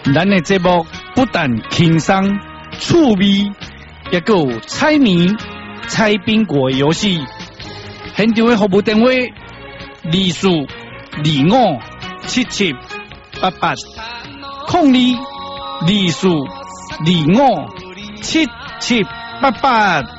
咱的节目不但轻松趣味，也有猜谜、猜宾果的游戏。现场的服务电话：242577880224257788。